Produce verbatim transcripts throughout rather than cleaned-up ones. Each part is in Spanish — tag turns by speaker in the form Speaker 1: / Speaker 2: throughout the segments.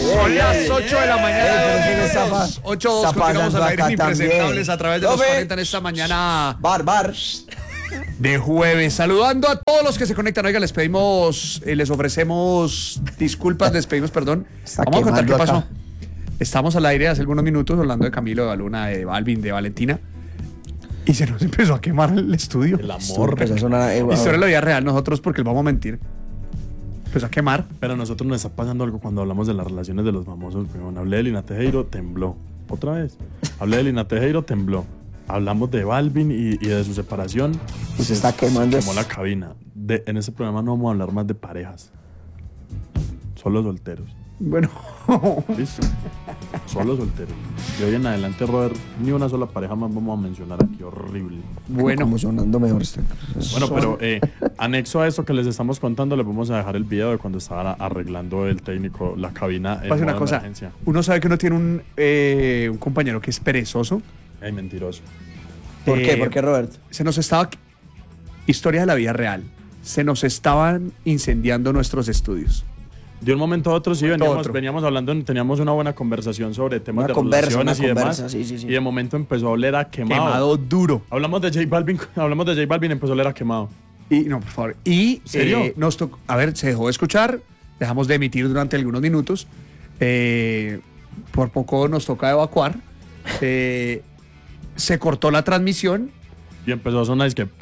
Speaker 1: Son las ocho de la mañana.
Speaker 2: Eh,
Speaker 1: ocho dos continuamos al aire Impresentables a través de los cuarenta en esta mañana.
Speaker 2: Bar, bar.
Speaker 1: De jueves. Saludando a todos los que se conectan. Oiga, les pedimos, eh, les ofrecemos disculpas, les pedimos perdón.
Speaker 2: Está
Speaker 1: Vamos a contar qué pasó.
Speaker 2: acá.
Speaker 1: Estamos al aire hace algunos minutos hablando de Camilo, de Baluna, de Balvin, de Valentina. Y se nos empezó a quemar el estudio.
Speaker 3: El amor.
Speaker 2: Empezó a sonar, eh,
Speaker 1: Historia de la vida real, nosotros porque les vamos a mentir. Empezó a quemar.
Speaker 3: Pero a nosotros nos está pasando algo cuando hablamos de las relaciones de los famosos. Bueno, hablé de Lina Tejero, tembló. Otra vez. Hablé de Lina Tejero, tembló. Hablamos de Balvin y, y de su separación.
Speaker 2: Y se está quemando.
Speaker 3: Se quemó la cabina. De, en ese programa no vamos a hablar más de parejas. Solo solteros.
Speaker 1: Bueno.
Speaker 3: ¿Listo? Solo solteros. De hoy en adelante, Robert, ni una sola pareja más vamos a mencionar aquí. Horrible.
Speaker 1: Bueno.
Speaker 2: Como sonando mejor. Este.
Speaker 3: Bueno, pero eh, anexo a eso que les estamos contando, les vamos a dejar el video de cuando estaba arreglando el técnico la cabina.
Speaker 1: Pasa una cosa.
Speaker 3: Emergencia.
Speaker 1: Uno sabe que uno tiene un, eh, un compañero que es perezoso.
Speaker 3: Ay, mentiroso.
Speaker 2: ¿Por
Speaker 1: Eh,
Speaker 2: qué? ¿Por qué, Robert?
Speaker 1: Se nos estaba... Historia de la vida real. Se nos estaban incendiando nuestros estudios.
Speaker 3: De un momento a otro sí veníamos,
Speaker 1: otro.
Speaker 3: veníamos hablando, teníamos una buena conversación sobre temas
Speaker 2: Una
Speaker 3: de
Speaker 2: conversa,
Speaker 3: relaciones
Speaker 2: una
Speaker 3: y
Speaker 2: conversa,
Speaker 3: demás.
Speaker 2: sí, sí, sí.
Speaker 3: Y de momento empezó a oler a quemado.
Speaker 1: Quemado duro.
Speaker 3: Hablamos de J Balvin, hablamos de J Balvin y empezó a oler a quemado.
Speaker 1: Y no, por favor. Y
Speaker 3: ¿Serio?
Speaker 1: eh, nos tocó... A ver, se dejó de escuchar. Dejamos de emitir durante algunos minutos. Eh, por poco nos toca evacuar. Eh, se cortó la transmisión.
Speaker 3: Y empezó a sonar es que pa,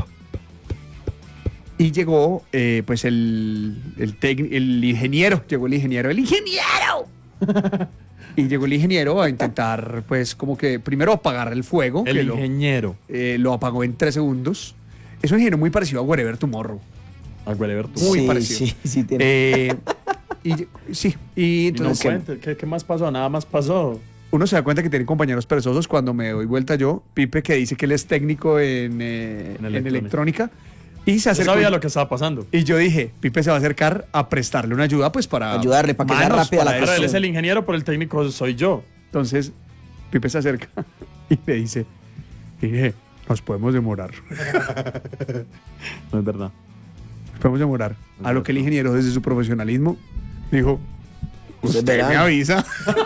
Speaker 1: Y llegó, eh, pues, el, el, tec- el ingeniero. Llegó el ingeniero. ¡El ingeniero! Y llegó el ingeniero a intentar, pues, como que primero apagar el fuego.
Speaker 3: el
Speaker 1: que lo,
Speaker 3: ingeniero.
Speaker 1: eh, lo apagó en tres segundos. Es un ingeniero muy parecido a Wherever Tomorrow.
Speaker 3: Al Guerrero.
Speaker 1: Muy
Speaker 2: sí,
Speaker 1: parecido.
Speaker 2: Sí, sí, tiene.
Speaker 1: Eh, y, sí, y
Speaker 3: Y no
Speaker 1: entonces
Speaker 3: cuente, ¿qué, ¿qué más pasó? Nada más pasó.
Speaker 1: uno se da cuenta que tiene compañeros perezosos cuando me doy vuelta yo. Pipe, que dice que él es técnico en, eh,
Speaker 3: En
Speaker 1: en
Speaker 3: electrónica.
Speaker 1: electrónica. Y se
Speaker 3: Yo
Speaker 1: acercó.
Speaker 3: sabía lo que estaba pasando.
Speaker 1: Y yo dije, Pipe se va a acercar a prestarle una ayuda, pues para
Speaker 2: Ayudarle, para que sea
Speaker 1: manos,
Speaker 2: rápida la
Speaker 1: para
Speaker 3: Pero
Speaker 1: eso.
Speaker 3: él es el ingeniero, pero el técnico soy yo.
Speaker 1: Entonces, Pipe se acerca y me dice, dije, nos podemos demorar.
Speaker 3: No es verdad.
Speaker 1: Nos podemos demorar. A lo que el ingeniero, desde su profesionalismo, dijo,
Speaker 2: Ustedes
Speaker 1: usted
Speaker 2: verán.
Speaker 1: me avisa.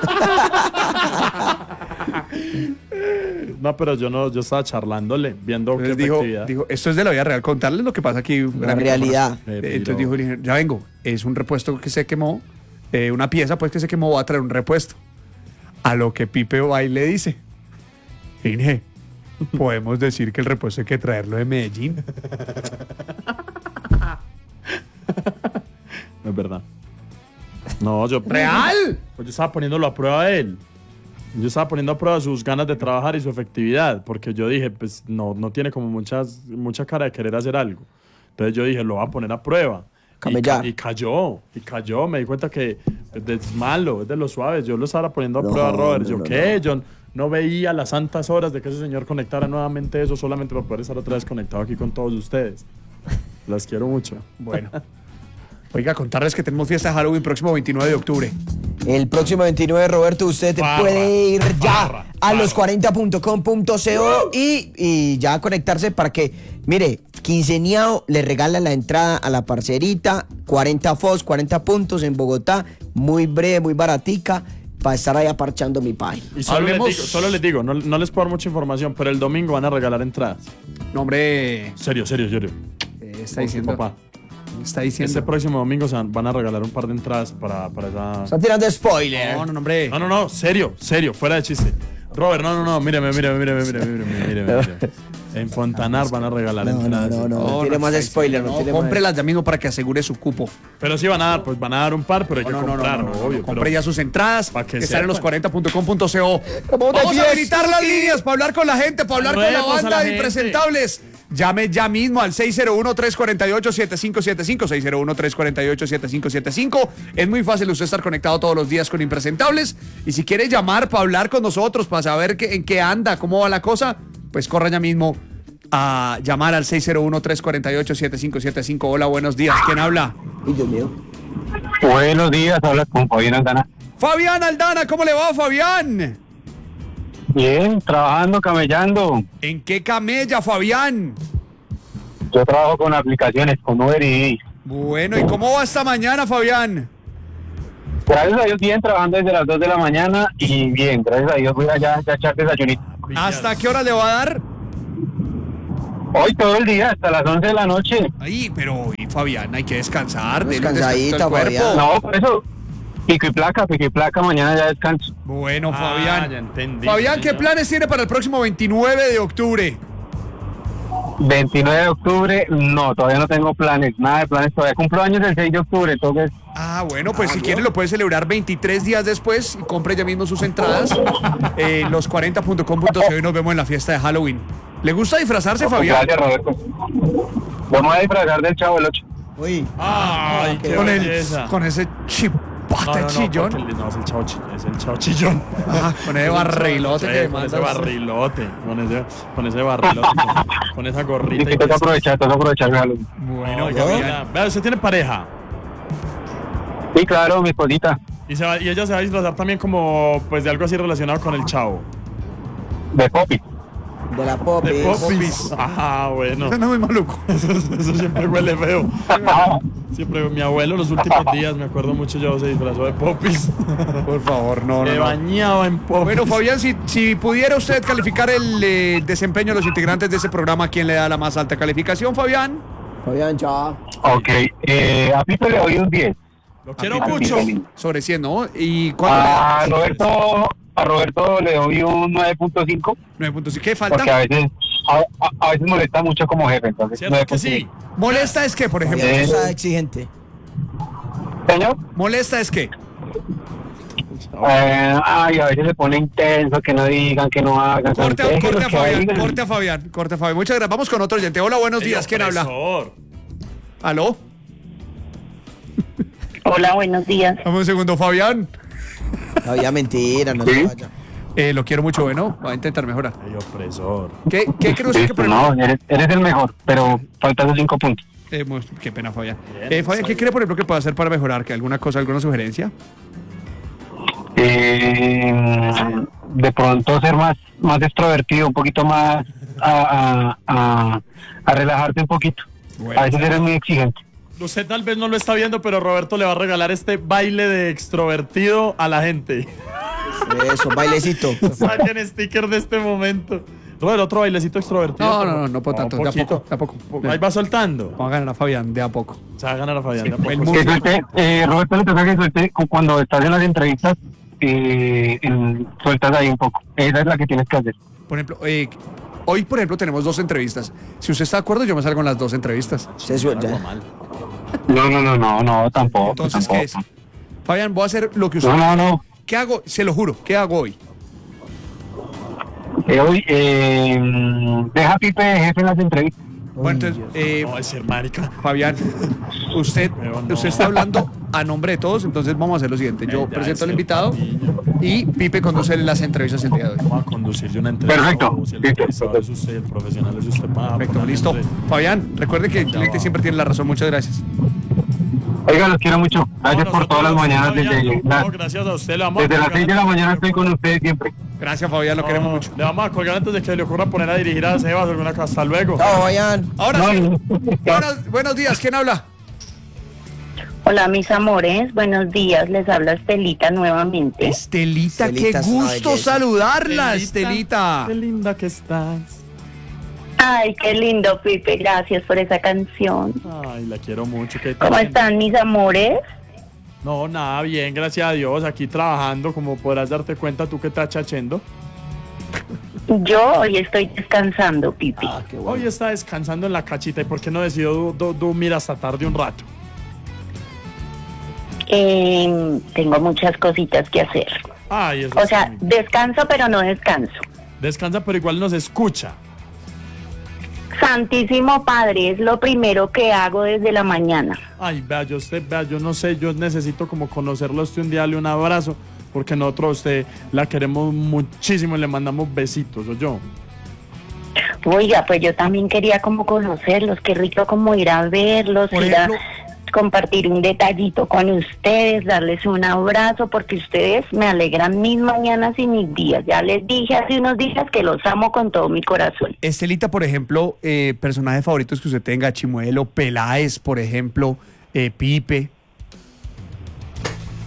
Speaker 3: No, pero yo no, yo estaba charlándole, viendo
Speaker 1: Entonces
Speaker 3: qué
Speaker 1: dijo,
Speaker 3: efectividad.
Speaker 1: dijo, esto es de la vida real, contarles lo que pasa aquí.
Speaker 2: La realidad.
Speaker 3: Eh,
Speaker 1: Eh, Entonces
Speaker 3: pero-
Speaker 1: dijo el ingeniero, ya vengo, es un repuesto que se quemó, eh, una pieza pues que se quemó, va a traer un repuesto. A lo que Pipe va y le dice, Inge, podemos decir que el repuesto hay que traerlo de Medellín.
Speaker 3: No es verdad. No, yo...
Speaker 1: ¡Real!
Speaker 3: Pues yo estaba poniéndolo a prueba a él. Yo estaba poniendo a prueba sus ganas de trabajar y su efectividad, porque yo dije, pues no, no tiene como muchas, mucha cara de querer hacer algo. Entonces yo dije, lo voy a poner a prueba. Y,
Speaker 2: Camellar.
Speaker 3: ca- y cayó, y cayó. Me di cuenta que es malo, es de los suaves. Yo lo estaba poniendo a
Speaker 2: No,
Speaker 3: prueba, Robert.
Speaker 2: no,
Speaker 3: Yo,
Speaker 2: no,
Speaker 3: ¿qué? Yo no veía las santas horas de que ese señor conectara nuevamente eso solamente para poder estar otra vez conectado aquí con todos ustedes. Las quiero mucho.
Speaker 1: Bueno. Oiga, contarles que tenemos fiesta de Halloween próximo veintinueve de octubre.
Speaker 2: El próximo veintinueve, Roberto, usted
Speaker 3: Barra,
Speaker 2: puede ir ya
Speaker 3: barra,
Speaker 2: a
Speaker 3: barra.
Speaker 2: los cuarenta punto com punto co y, y ya conectarse para que, mire, quinceañero le regala la entrada a la parcerita, cuarenta F O S, cuarenta puntos en Bogotá, muy breve, muy baratica, para estar ahí aparchando mi pay.
Speaker 3: Y solo les
Speaker 1: Hablemos-
Speaker 3: digo, solo les digo no, no les puedo dar mucha información, pero el domingo van a regalar entradas.
Speaker 1: No, hombre,
Speaker 3: Serio, serio, serio.
Speaker 1: eh, está
Speaker 3: Por su
Speaker 1: diciendo,
Speaker 3: papá.
Speaker 1: está diciendo.
Speaker 3: Este próximo domingo se van van a regalar un par de entradas para, para esa...
Speaker 2: Están tirando spoiler.
Speaker 1: No, no, no, hombre.
Speaker 3: No, no, no, serio, serio, fuera de chiste. Robert, no, no, no, míreme, míreme, míreme, míreme, míreme, míreme, míreme. En Fontanar van a regalar
Speaker 2: No, no,
Speaker 3: entradas.
Speaker 2: no, no,
Speaker 1: No,
Speaker 2: tiene
Speaker 1: no,
Speaker 2: más
Speaker 1: está
Speaker 2: spoiler,
Speaker 1: diciendo,
Speaker 2: no tiene más.
Speaker 1: cómprelas ya mismo para que asegure su cupo.
Speaker 3: Pero sí van a dar, pues van a dar un par, pero hay que
Speaker 1: No, no, no,
Speaker 3: comprar,
Speaker 1: no, no, no,
Speaker 3: obvio.
Speaker 1: no, compre
Speaker 3: pero-
Speaker 1: ya sus entradas
Speaker 3: Pa' que
Speaker 1: que están en los
Speaker 3: sepan.
Speaker 1: cuarenta punto com punto co.
Speaker 2: Vamos de
Speaker 1: Vamos a
Speaker 2: fiesta.
Speaker 1: habilitar las líneas para hablar con la gente, para hablar con la
Speaker 3: Reemos a
Speaker 1: banda
Speaker 3: la
Speaker 1: de
Speaker 3: gente.
Speaker 1: impresentables. Llame ya mismo al seis cero uno, tres cuatro ocho, siete cinco siete cinco, seis cero uno, tres cuatro ocho, siete cinco siete cinco. Es muy fácil usted estar conectado todos los días con impresentables. Y si quiere llamar para hablar con nosotros, para saber qué, en qué anda, cómo va la cosa, pues corra ya mismo a llamar al seis cero uno, tres cuatro ocho, siete cinco siete cinco. Hola, buenos días. ¿Quién habla?
Speaker 2: Ay, Dios mío.
Speaker 4: Buenos días, hablas con Fabián Aldana.
Speaker 1: Fabián Aldana, ¿cómo le va, Fabián?
Speaker 4: Bien, trabajando, camellando.
Speaker 1: ¿En qué camella, Fabián?
Speaker 4: Yo trabajo con aplicaciones como Uber y
Speaker 1: Bueno, ¿y cómo va esta mañana, Fabián?
Speaker 4: Gracias a Dios, bien, trabajando desde las dos de la mañana y bien, gracias a Dios voy allá a echar desayunito.
Speaker 1: ¿Hasta qué hora le va a dar?
Speaker 4: Hoy todo el día, hasta las once de la noche.
Speaker 1: Ay, pero y Fabián, hay que descansar. denle un
Speaker 2: Descansadita,
Speaker 1: descanso al cuerpo.
Speaker 2: Fabián.
Speaker 4: No, por eso, pico y placa, pico y placa, mañana ya descanso.
Speaker 1: Bueno,
Speaker 3: Ah,
Speaker 1: Fabián.
Speaker 3: ya entendí,
Speaker 1: Fabián, ¿qué
Speaker 3: señor.
Speaker 1: planes tiene para el próximo veintinueve de octubre?
Speaker 4: veintinueve de octubre, no, todavía no tengo planes, nada de planes todavía. Cumplo años el seis de octubre, entonces,
Speaker 1: Ah, bueno, pues si quiere lo puede celebrar veintitrés días después y compre ya mismo sus entradas en los cuarenta punto com punto co y nos vemos en la fiesta de Halloween. ¿Le gusta disfrazarse, Fabián?
Speaker 4: gracias Roberto. Vamos a disfrazar del Chavo del Ocho.
Speaker 2: Uy.
Speaker 3: Ay, qué
Speaker 1: Con, el,
Speaker 3: belleza.
Speaker 1: con ese
Speaker 3: No,
Speaker 1: chipata
Speaker 3: no, no,
Speaker 1: chillón.
Speaker 3: porque el- no, es el chavo chillón, es el chavo chillón.
Speaker 1: Ah, con ese barrilote
Speaker 3: Sí,
Speaker 1: que
Speaker 3: con ese
Speaker 1: manda.
Speaker 3: barrilote, con ese, con ese barrilote, con, con esa
Speaker 4: Y
Speaker 3: gorrita.
Speaker 4: que
Speaker 3: y
Speaker 4: toca
Speaker 3: que-
Speaker 4: aprovechar, toca aprovechar Halloween.
Speaker 1: Bueno,
Speaker 3: No,
Speaker 1: Fabián.
Speaker 3: Fabián. Vea, usted tiene pareja.
Speaker 4: Sí, claro, mi esposita,
Speaker 3: Y, se va- y ella se va a disfrazar también como pues de algo así relacionado con el chavo.
Speaker 4: de Poppy.
Speaker 2: De la pop.
Speaker 3: De popis. Ah, bueno.
Speaker 1: Eso no es muy maluco.
Speaker 3: Eso, eso siempre huele feo. Siempre mi abuelo los últimos días, me acuerdo mucho yo, se disfrazó de popis.
Speaker 1: Por favor, no,
Speaker 3: Se
Speaker 1: no, no.
Speaker 3: bañaba en popis.
Speaker 1: Bueno, Fabián, si, si pudiera usted calificar el eh, desempeño de los integrantes de ese programa, ¿quién le da la más alta calificación, Fabián?
Speaker 2: Fabián, chao.
Speaker 4: Ok, eh, a Pipe le doy un diez.
Speaker 3: Lo quiero
Speaker 4: A
Speaker 3: mucho.
Speaker 4: Pipe.
Speaker 1: Sobre cien, ¿no? ¿Y cuánto?
Speaker 4: A Roberto, a Roberto le doy un nueve punto cinco,
Speaker 1: nueve puntos. ¿Qué
Speaker 4: porque a
Speaker 1: falta?
Speaker 4: veces, a, a- a veces molesta mucho como jefe, entonces
Speaker 3: ¿Cierto que sí?
Speaker 4: nueve punto cinco.
Speaker 1: ¿Molesta es qué, por ejemplo?
Speaker 2: Fabián,
Speaker 4: Eh.
Speaker 2: tú sabes, exigente.
Speaker 4: Señor,
Speaker 1: ¿Molesta es qué?
Speaker 4: eh, ay, a veces se pone intenso, que no digan, que no hagan.
Speaker 1: Corte, a-
Speaker 4: entonces,
Speaker 1: corte a
Speaker 4: que
Speaker 1: Fabián,
Speaker 4: digan.
Speaker 1: corte a Fabián, corte a Fabián. Muchas gracias. Vamos con otro oyente. Hola, buenos
Speaker 3: Ey,
Speaker 1: días. ¿Quién habla?
Speaker 3: opresor.
Speaker 1: ¿Aló?
Speaker 5: Hola, buenos días.
Speaker 1: Dame un segundo, Fabián.
Speaker 2: Fabián, mentira, no
Speaker 4: ¿Sí?
Speaker 2: se vaya.
Speaker 1: Eh, lo quiero mucho, bueno. Va a intentar mejorar.
Speaker 3: Ey, opresor.
Speaker 1: ¿Qué, qué cree usted que
Speaker 4: Listo,
Speaker 1: por
Speaker 4: no,
Speaker 1: ejemplo?
Speaker 4: eres, eres el mejor, pero faltan esos cinco puntos.
Speaker 1: Eh, mu- qué pena, Fabián.
Speaker 3: Bien,
Speaker 1: Eh, Fabián, ¿qué
Speaker 3: está
Speaker 1: cree, por ejemplo, que puede hacer para mejorar? ¿Que alguna cosa, alguna sugerencia?
Speaker 4: Eh, de pronto ser más, más extrovertido, un poquito más a, a, a, a relajarte un poquito.
Speaker 1: Bueno.
Speaker 4: A veces eres muy exigente.
Speaker 3: Usted tal vez no lo está viendo, pero Roberto le va a regalar este baile de extrovertido a la gente.
Speaker 2: Eso, bailecito.
Speaker 3: Saquen sticker de este momento. Roberto, otro bailecito extrovertido.
Speaker 1: No, no, no, no puedo
Speaker 3: Oh,
Speaker 1: tanto, de a
Speaker 3: poquito.
Speaker 1: poco, de a poco.
Speaker 3: Ahí va soltando.
Speaker 1: Vamos a ganar a Fabián, de a poco.
Speaker 3: Se va a ganar a Fabián. de a
Speaker 1: el
Speaker 3: poco.
Speaker 1: mundo-
Speaker 4: Que suelte, eh, Roberto, le toca que suelte cu- cuando estás en las entrevistas, eh, en- sueltas ahí un poco. Esa es la que tienes que hacer.
Speaker 1: Por ejemplo, eh, hoy, por ejemplo, tenemos dos entrevistas. Si usted está de acuerdo, yo me salgo en las dos entrevistas.
Speaker 2: Se suelta.
Speaker 3: Algo mal.
Speaker 4: No, no, no, no, no, tampoco.
Speaker 1: Entonces,
Speaker 4: tampoco.
Speaker 1: ¿qué es? Fabián, voy a hacer lo que usted...
Speaker 4: No, no, no.
Speaker 1: ¿Qué hago? Se lo juro, ¿qué hago hoy?
Speaker 4: Eh, hoy, eh, deja a Pipe de jefe en las entrevistas.
Speaker 1: Bueno, entonces, eh,
Speaker 3: No, es ser marica.
Speaker 1: Fabián, usted,
Speaker 3: Pero no.
Speaker 1: usted está hablando a nombre de todos, entonces vamos a hacer lo siguiente. Yo
Speaker 3: Eh, ya,
Speaker 1: presento al
Speaker 3: ese
Speaker 1: invitado
Speaker 3: patiño.
Speaker 1: y Pipe conduce las entrevistas el día de hoy.
Speaker 3: Vamos a conducir yo una entrevista.
Speaker 4: Perfecto.
Speaker 3: O si el
Speaker 4: Listo.
Speaker 3: entrevistador es usted, el profesional es usted. para
Speaker 1: Perfecto,
Speaker 3: ponerle
Speaker 1: listo.
Speaker 3: entre-
Speaker 1: Fabián, recuerde que el
Speaker 3: Ya
Speaker 1: cliente
Speaker 3: va.
Speaker 1: siempre tiene la razón. Muchas gracias.
Speaker 4: Oiga, los quiero mucho. Gracias
Speaker 3: No,
Speaker 4: por todas las
Speaker 3: nosotros,
Speaker 4: mañanas.
Speaker 3: Fabián,
Speaker 4: Desde,
Speaker 3: no,
Speaker 4: las-
Speaker 3: no, gracias a usted. Le vamos a
Speaker 4: desde las
Speaker 3: colgar
Speaker 4: seis de la
Speaker 3: antes
Speaker 4: mañana
Speaker 3: que-
Speaker 4: estoy con ustedes siempre.
Speaker 1: Gracias, Fabián, lo
Speaker 3: No,
Speaker 1: queremos mucho.
Speaker 3: Le vamos a colgar antes de que le ocurra poner a dirigir a Sebas o alguna cosa. Hasta luego.
Speaker 2: Chao, Fabián.
Speaker 1: Ahora
Speaker 4: No,
Speaker 1: sí.
Speaker 4: no.
Speaker 1: Buenos, buenos días, ¿quién habla?
Speaker 5: Hola, mis amores. Buenos días. Les habla Estelita nuevamente.
Speaker 1: Estelita,
Speaker 2: Estelita
Speaker 1: qué
Speaker 2: es una
Speaker 1: gusto
Speaker 2: belleza.
Speaker 1: saludarla, Estelita.
Speaker 3: Qué linda que estás.
Speaker 5: Ay, qué lindo, Pipe. Gracias por esa canción.
Speaker 3: Ay, la quiero mucho. ¿Qué tal?
Speaker 5: ¿Cómo están, mis amores?
Speaker 3: No, nada, bien, gracias a Dios. Aquí trabajando, como podrás darte cuenta, tú que estás chachendo.
Speaker 5: Yo hoy estoy descansando, Pipe.
Speaker 2: Ah, qué bueno.
Speaker 3: Hoy está descansando en la cachita. ¿Y por qué no decidió du- du- dormir hasta tarde un rato?
Speaker 5: Eh, tengo muchas cositas que hacer.
Speaker 3: Ay, eso
Speaker 5: O
Speaker 3: está
Speaker 5: sea,
Speaker 3: muy-
Speaker 5: descanso, pero no descanso.
Speaker 3: descansa, pero igual nos escucha.
Speaker 5: Santísimo Padre, es lo primero que hago desde la mañana.
Speaker 3: Ay, vea, yo usted, vea, yo no sé, yo necesito como conocerlo a usted un día, darle un abrazo, porque nosotros a usted la queremos muchísimo y le mandamos besitos, ¿o yo?
Speaker 5: Oiga, pues yo también quería como conocerlos, qué rico como ir a verlos,
Speaker 1: Por
Speaker 5: ir
Speaker 1: ejemplo-
Speaker 5: a compartir un detallito con ustedes, darles un abrazo, porque ustedes me alegran mis mañanas y mis días. Ya les dije hace unos días que los amo con todo mi corazón.
Speaker 1: Estelita, por ejemplo, eh, personajes favoritos que usted tenga, Chimuelo, Peláez, por ejemplo, eh, Pipe.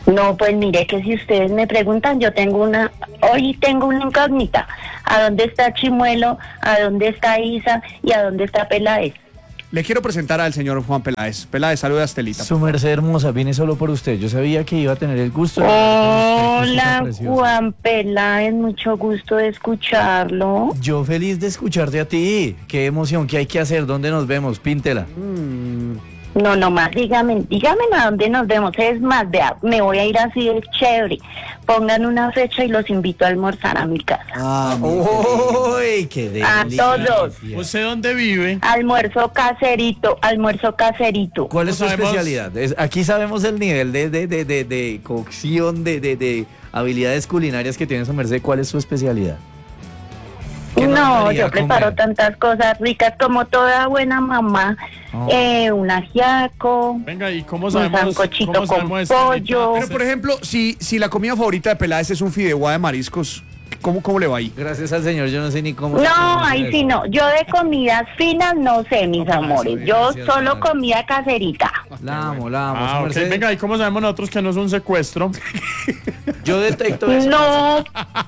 Speaker 5: No, pues mire que si ustedes me preguntan, yo tengo una, hoy tengo una incógnita. ¿A dónde está Chimuelo? ¿A dónde está Isa? ¿Y a dónde está Peláez?
Speaker 1: Le quiero presentar al señor Juan Peláez. Peláez, saluda a Estelita.
Speaker 6: Su merced hermosa, vine solo por usted. Yo sabía que iba a tener el gusto de hablar con usted,
Speaker 5: Hola,
Speaker 6: cosita preciosa.
Speaker 5: Juan Peláez, mucho gusto de escucharlo.
Speaker 6: Yo feliz de escucharte a ti. Qué emoción, ¿qué hay que hacer? ¿Dónde nos vemos? Píntela.
Speaker 5: No, nomás dígame, dígame a dónde nos vemos. Es más, vea, me voy a ir así de chévere. Pongan una fecha y los invito a almorzar a mi casa.
Speaker 2: Ah, mi
Speaker 6: ¡Uy, qué
Speaker 5: A
Speaker 6: delicia!
Speaker 5: todos.
Speaker 3: ¿Usted dónde vive?
Speaker 5: Almuerzo caserito, almuerzo caserito.
Speaker 6: ¿Cuál es su
Speaker 3: No sabemos-
Speaker 6: especialidad? Es- aquí sabemos el nivel de, de, de, de, de cocción, de, de, de habilidades culinarias que tiene su merced. ¿Cuál es su especialidad? ¿Qué nos
Speaker 5: No,
Speaker 6: daría
Speaker 5: yo
Speaker 6: a
Speaker 5: preparo
Speaker 6: comer?
Speaker 5: tantas cosas ricas como toda buena mamá.
Speaker 6: Oh.
Speaker 5: Eh, un ajiaco,
Speaker 3: Venga, ¿y cómo
Speaker 5: un
Speaker 3: sabemos?
Speaker 5: sancochito
Speaker 3: ¿Cómo
Speaker 5: con
Speaker 3: sabemos Estelita?
Speaker 5: pollo.
Speaker 1: Pero, por ejemplo, si, si la comida favorita de Peláez es un fideuá de mariscos, ¿cómo, cómo le va ahí?
Speaker 6: Gracias al señor, yo no sé ni cómo... se
Speaker 5: No,
Speaker 6: pronuncia
Speaker 5: ahí
Speaker 6: eso.
Speaker 5: sí no. Yo de comidas finas no sé, mis
Speaker 1: No,
Speaker 5: amores.
Speaker 1: eso,
Speaker 5: Yo
Speaker 6: gracias,
Speaker 5: solo
Speaker 6: madre.
Speaker 5: comida caserita.
Speaker 6: La amo, la amo.
Speaker 3: Ah,
Speaker 6: su
Speaker 3: ok.
Speaker 6: merced.
Speaker 3: Venga, ¿y cómo sabemos nosotros que no es un secuestro?
Speaker 6: Yo detecto eso.
Speaker 5: No.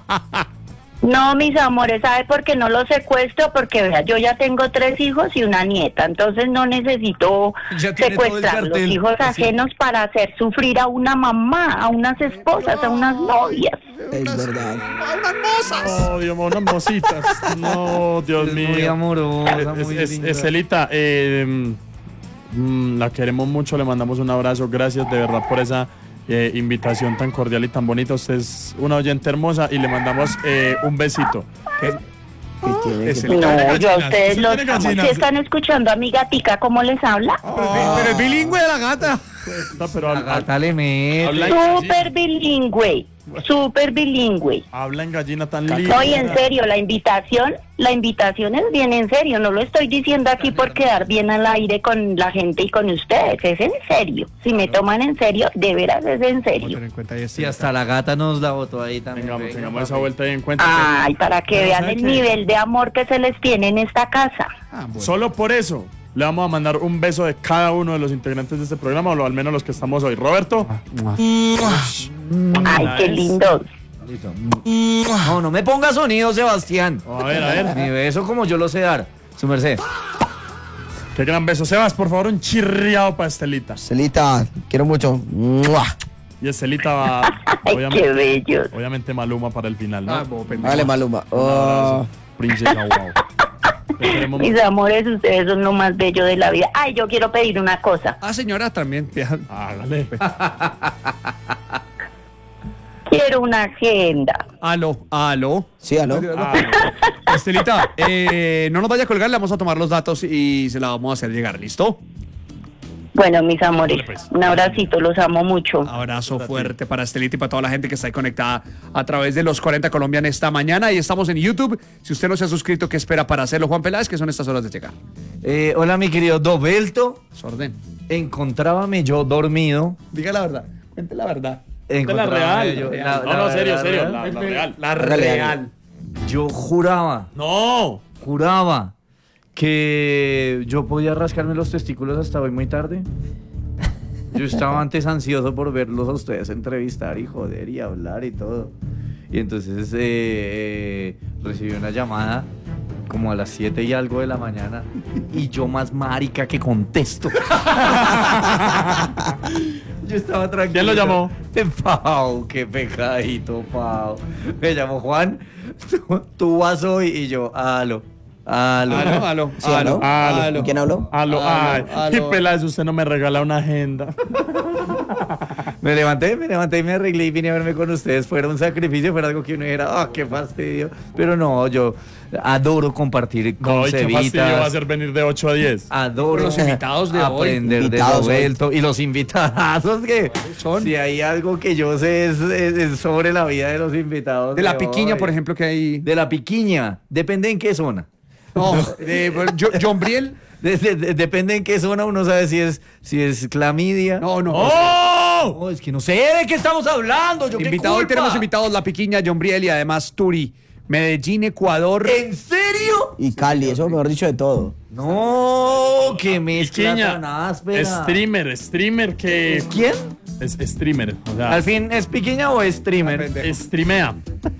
Speaker 5: No, mis amores, ¿sabe por qué no los secuestro? Porque vea, yo ya tengo tres hijos y una nieta, entonces no necesito
Speaker 6: Ya tiene todo el
Speaker 5: secuestrar los
Speaker 6: cartel.
Speaker 5: hijos
Speaker 6: Así.
Speaker 5: ajenos para hacer sufrir a una mamá, a unas esposas, a unas novias.
Speaker 2: Es verdad.
Speaker 3: Oh, Dios mío, unas mositas. No, Dios
Speaker 6: Es
Speaker 3: mío.
Speaker 6: muy amorosa,
Speaker 3: Es-
Speaker 6: muy
Speaker 3: es-
Speaker 6: linda.
Speaker 3: Estelita, eh, mm, la queremos mucho, le mandamos un abrazo. Gracias de verdad por esa eh, invitación tan cordial y tan bonita. Usted es una oyente hermosa y le mandamos eh, un besito.
Speaker 2: ¿Qué tiene que-
Speaker 1: Estelita.
Speaker 5: No,
Speaker 3: tiene
Speaker 5: yo a
Speaker 3: gallinas,
Speaker 5: ustedes
Speaker 3: usted
Speaker 5: los
Speaker 3: tiene
Speaker 5: amo.
Speaker 3: gallinas.
Speaker 5: Si están escuchando a mi gatica, ¿cómo les habla?
Speaker 1: Pero, es- pero es bilingüe de la gata.
Speaker 3: No, pero
Speaker 6: La
Speaker 3: hab-
Speaker 6: gata le mete.
Speaker 3: habla en gallina.
Speaker 5: Súper bilingüe, súper bilingüe.
Speaker 3: Habla en gallina tan linda.
Speaker 5: No, y en serio, la invitación, la invitación es bien en serio, no lo estoy diciendo aquí por quedar bien al aire con la gente y con ustedes, es en serio. Si me toman en serio, de veras es en serio.
Speaker 1: Tener en cuenta ahí,
Speaker 6: Sí,
Speaker 1: Estelita.
Speaker 6: hasta la gata nos la botó ahí también.
Speaker 3: Tengamos,
Speaker 6: venga,
Speaker 3: tengamos
Speaker 6: papi.
Speaker 3: esa vuelta ahí en cuenta.
Speaker 5: Ay, para que
Speaker 3: Pero
Speaker 5: vean
Speaker 3: ¿sabe
Speaker 5: el
Speaker 3: qué?
Speaker 5: nivel de amor que se les tiene en esta casa.
Speaker 1: Ah, bueno.
Speaker 3: Solo por eso le vamos a mandar un beso de cada uno de los integrantes de este programa, o al menos los que estamos hoy. Roberto.
Speaker 5: Ay, qué lindo.
Speaker 6: Listo. No, no me ponga sonido, Sebastián.
Speaker 3: A ver, a ver.
Speaker 6: Mi beso como yo lo sé dar. Su merced.
Speaker 3: Qué gran beso. Sebas, por favor, un chirriado para Estelita.
Speaker 2: Estelita, quiero mucho. ¡Mua!
Speaker 3: Y Estelita va,
Speaker 5: Ay,
Speaker 3: obviamente,
Speaker 5: qué bellos.
Speaker 3: obviamente Maluma para el final, ¿no?
Speaker 1: Ah, bo, pendejo.
Speaker 2: Dale, Maluma.
Speaker 3: Un
Speaker 2: Oh.
Speaker 3: abrazo, princesa, wow. Te queremos
Speaker 5: Mis
Speaker 3: mucho.
Speaker 5: amores, ustedes son lo más bello de la vida. Ay, yo quiero pedir una cosa.
Speaker 1: Ah, señora, también.
Speaker 3: Hágale.
Speaker 5: Quiero una agenda.
Speaker 1: Aló, aló.
Speaker 2: Sí, aló.
Speaker 3: Ah,
Speaker 1: Estelita, eh, no nos vaya a colgar, le vamos a tomar los datos y se la vamos a hacer llegar, ¿listo?
Speaker 5: Bueno, mis amores,
Speaker 3: Dale, pues.
Speaker 5: un abracito, los amo mucho.
Speaker 1: Abrazo fuerte para Estelita y para toda la gente que está ahí conectada a través de los cuarenta Colombian esta mañana. Y estamos en YouTube. Si usted no se ha suscrito, ¿qué espera para hacerlo? Juan Peláez, que son estas horas de llegar.
Speaker 6: Eh, hola, mi querido Dobelto.
Speaker 1: Sorden.
Speaker 6: Encontrábame yo dormido.
Speaker 1: Diga la verdad. Cuente la verdad.
Speaker 3: la
Speaker 6: Encontrábame
Speaker 3: real.
Speaker 6: yo-
Speaker 3: real.
Speaker 6: la-
Speaker 3: no,
Speaker 6: la-
Speaker 3: no, serio,
Speaker 6: la-
Speaker 3: serio.
Speaker 6: la-
Speaker 3: La, la real.
Speaker 1: La
Speaker 2: Real.
Speaker 1: real.
Speaker 6: Yo juraba,
Speaker 3: No.
Speaker 6: juraba que yo podía rascarme los testículos hasta hoy muy tarde. Yo estaba antes ansioso por verlos a ustedes entrevistar y joder y hablar y todo. Y entonces eh, eh, recibí una llamada como a las siete y algo de la mañana y yo más marica que contesto. Yo estaba tranquilo.
Speaker 3: ¿Quién lo llamó?
Speaker 6: Pau, qué pecadito, Pau. Me llamó Juan, tú, tú vas hoy y yo, aló, aló.
Speaker 1: Aló, aló,
Speaker 2: Sí, aló.
Speaker 3: Aló.
Speaker 1: aló.
Speaker 2: ¿Quién habló?
Speaker 3: Aló, ay.
Speaker 1: Aló, aló.
Speaker 3: Y Peláez, usted no me regala una agenda.
Speaker 6: Me levanté, me levanté y me arreglé y vine a verme con ustedes. Fuera un sacrificio, fuera algo que uno dijera, ah, qué fastidio. Pero no, yo adoro compartir con
Speaker 3: No, y qué fastidio va a
Speaker 6: cevitas.
Speaker 3: ser venir de ocho a diez.
Speaker 6: Adoro
Speaker 1: Los invitados de hoy.
Speaker 6: aprender
Speaker 2: Invitados
Speaker 6: de
Speaker 2: hoy.
Speaker 6: Roberto. Y los invitados que
Speaker 1: son?
Speaker 6: si hay algo que yo sé es, es- es sobre la vida de los invitados.
Speaker 1: De la piquiña,
Speaker 6: hoy.
Speaker 1: por ejemplo, que hay.
Speaker 6: De la piquiña. Depende en qué zona.
Speaker 1: No, de Jo- John Briel.
Speaker 6: De- de- de- depende en qué zona uno sabe si es, si es clamidia.
Speaker 1: No, no.
Speaker 3: ¡Oh!
Speaker 6: No, es que no sé de qué estamos hablando. Yo, ¿qué
Speaker 1: Invitado, hoy
Speaker 6: culpa?
Speaker 1: tenemos invitados La Piquiña, John Briel y además Turi, Medellín, Ecuador.
Speaker 6: ¿En serio? serio?
Speaker 2: Y Cali, eso mejor dicho de todo.
Speaker 6: No, que mezcla
Speaker 3: Piquiña,
Speaker 6: tan áspera.
Speaker 3: streamer, streamer que...
Speaker 6: ¿Quién?
Speaker 3: Es streamer, o sea,
Speaker 6: ¿Al fin es piquiña o es streamer?
Speaker 3: streamea.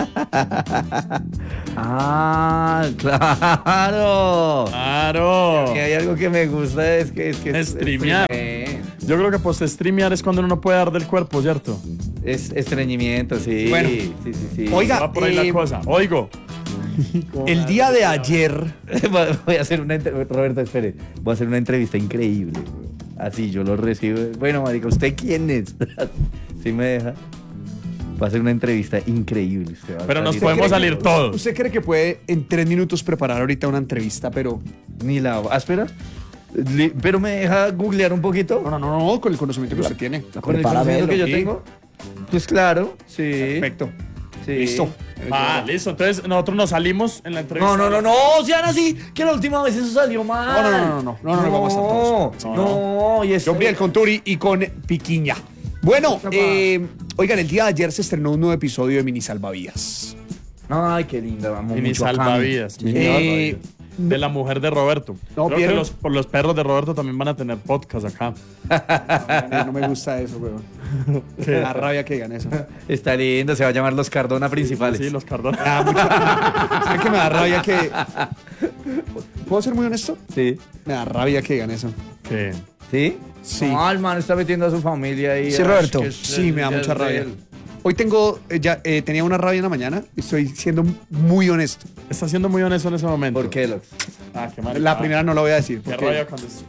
Speaker 6: Ah, claro.
Speaker 3: Claro.
Speaker 6: Y hay algo que me gusta, es que es que es
Speaker 3: Streamear.
Speaker 6: Es,
Speaker 3: Yo creo que post streamear es cuando uno no puede dar del cuerpo, ¿cierto?
Speaker 6: es estreñimiento, sí.
Speaker 1: Bueno.
Speaker 6: sí, sí, sí.
Speaker 1: Oiga,
Speaker 3: Va por ahí
Speaker 1: eh,
Speaker 3: la cosa. Oigo.
Speaker 1: El día de ayer,
Speaker 6: Voy a hacer una entrevista. Roberto, espere. Voy a hacer una entrevista increíble. Güey. Así yo lo recibo. Bueno, marica, ¿usted quién es? ¿Sí me deja? Va a hacer una entrevista increíble. Usted va a
Speaker 3: Pero nos
Speaker 6: salir-
Speaker 3: podemos salir todos.
Speaker 1: ¿usted cree que puede en tres minutos preparar ahorita una entrevista, pero...
Speaker 6: Ni la. Ah, espera. Li- Pero me deja googlear un poquito.
Speaker 1: No, no, no, no, con el conocimiento que usted tiene.
Speaker 6: Con el
Speaker 2: Prepara
Speaker 6: conocimiento que yo
Speaker 1: sí.
Speaker 6: tengo. Pues claro, sí.
Speaker 1: Perfecto.
Speaker 6: Sí.
Speaker 1: Listo.
Speaker 3: Ah, listo. Entonces nosotros nos salimos en la entrevista.
Speaker 6: No, no, no, no, sean así, que la última vez eso salió mal.
Speaker 1: No, no, no, no, no, no, no, no, vamos a estar todos.
Speaker 6: No, no, y es
Speaker 1: John Briel con Turi y con Piquiña. Bueno, eh, oigan, el día de ayer se estrenó un nuevo episodio de Mini Salvavidas.
Speaker 6: Ay, qué linda, vamos
Speaker 3: Mini
Speaker 6: mucho a Cami.
Speaker 3: salvavidas. Mini
Speaker 1: Eh,
Speaker 3: salvavidas. De la mujer de Roberto.
Speaker 1: No,
Speaker 3: Creo que
Speaker 1: ¿vieron?
Speaker 3: los, por los perros de Roberto también van a tener podcast acá.
Speaker 1: No, no me gusta eso, weón. Me da rabia que digan eso.
Speaker 6: Está lindo, se va a llamar Los Cardona Principales.
Speaker 3: Sí, los Cardona.
Speaker 1: Me da mucho. ¿Saben que me da rabia que. ¿Puedo ser muy honesto?
Speaker 6: Sí.
Speaker 1: Me da rabia que digan eso.
Speaker 3: ¿Qué?
Speaker 6: ¿Sí?
Speaker 1: Sí.
Speaker 6: No, el man está metiendo a su familia ahí.
Speaker 2: Sí,
Speaker 6: Ay,
Speaker 2: Roberto.
Speaker 6: que es-
Speaker 1: Sí, me da
Speaker 6: ya
Speaker 1: mucha
Speaker 6: es de
Speaker 1: rabia.
Speaker 6: él.
Speaker 1: Hoy tengo, eh, ya eh, tenía una rabia en la mañana y estoy siendo muy honesto.
Speaker 3: Está siendo muy honesto en ese momento.
Speaker 6: ¿Por qué, Lox?
Speaker 3: Ah, qué marica.
Speaker 1: La primera no lo voy a decir.
Speaker 3: Qué
Speaker 1: Porque
Speaker 3: rabia cuando es...